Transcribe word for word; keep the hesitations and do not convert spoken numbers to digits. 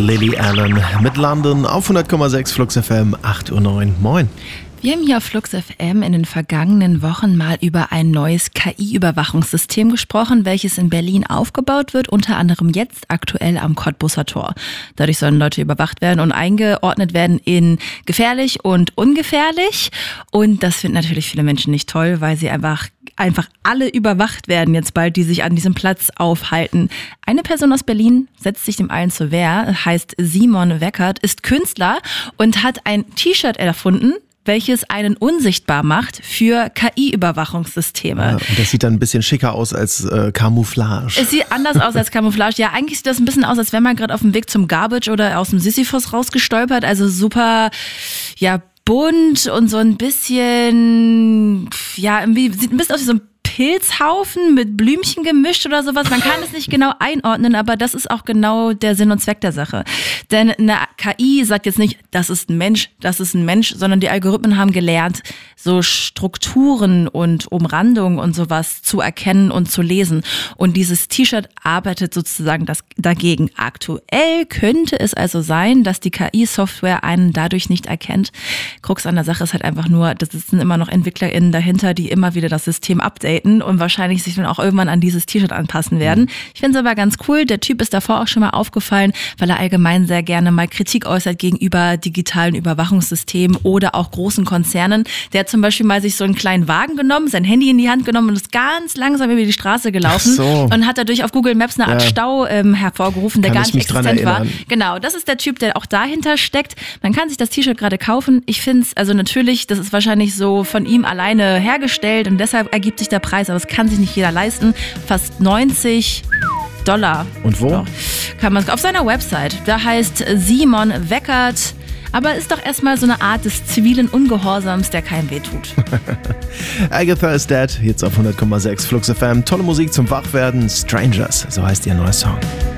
Lily Allen mit London auf hundert Komma sechs Flux F M, acht Uhr neun. Moin. Wir haben hier auf Flux F M in den vergangenen Wochen mal über ein neues K I-Überwachungssystem gesprochen, welches in Berlin aufgebaut wird, unter anderem jetzt aktuell am Kottbusser Tor. Dadurch sollen Leute überwacht werden und eingeordnet werden in gefährlich und ungefährlich. Und das finden natürlich viele Menschen nicht toll, weil sie einfach einfach alle überwacht werden jetzt bald, die sich an diesem Platz aufhalten. Eine Person aus Berlin setzt sich dem allen zur Wehr, heißt Simon Weckert, ist Künstler und hat ein T-Shirt erfunden, welches einen unsichtbar macht für K I-Überwachungssysteme. Ja, und das sieht dann ein bisschen schicker aus als äh, Camouflage. Es sieht anders aus als Camouflage. Ja, eigentlich sieht das ein bisschen aus, als wäre man gerade auf dem Weg zum Garbage oder aus dem Sisyphos rausgestolpert. Also super, ja, bunt und so ein bisschen, ja, irgendwie sieht ein bisschen aus wie so ein Pilzhaufen mit Blümchen gemischt oder sowas. Man kann es nicht genau einordnen, aber das ist auch genau der Sinn und Zweck der Sache. Denn eine K I sagt jetzt nicht, das ist ein Mensch, das ist ein Mensch, sondern die Algorithmen haben gelernt, so Strukturen und Umrandungen und sowas zu erkennen und zu lesen. Und dieses T-Shirt arbeitet sozusagen das dagegen. Aktuell könnte es also sein, dass die K I-Software einen dadurch nicht erkennt. Krux an der Sache ist halt einfach nur, das sitzen immer noch EntwicklerInnen dahinter, die immer wieder das System updaten und wahrscheinlich sich dann auch irgendwann an dieses T-Shirt anpassen werden. Ich finde es aber ganz cool. Der Typ ist davor auch schon mal aufgefallen, weil er allgemein sehr gerne mal Kritik äußert gegenüber digitalen Überwachungssystemen oder auch großen Konzernen. Der hat zum Beispiel mal sich so einen kleinen Wagen genommen, sein Handy in die Hand genommen und ist ganz langsam über die Straße gelaufen. Ach so. Und hat dadurch auf Google Maps eine Art ja. Stau ähm, hervorgerufen, der kann gar nicht existent war. Genau, das ist der Typ, der auch dahinter steckt. Man kann sich das T-Shirt gerade kaufen. Ich finde es, also natürlich, das ist wahrscheinlich so von ihm alleine hergestellt und deshalb ergibt sich der Preis, aber es kann sich nicht jeder leisten. Fast neunzig Dollar. Und wo? Kann man auf seiner Website. Da heißt Simon Weckert. Aber ist doch erstmal so eine Art des zivilen Ungehorsams, der keinem wehtut. Agatha is Dead, jetzt auf hundert Komma sechs Flux F M. Tolle Musik zum Wachwerden. Strangers, so heißt ihr neuer Song.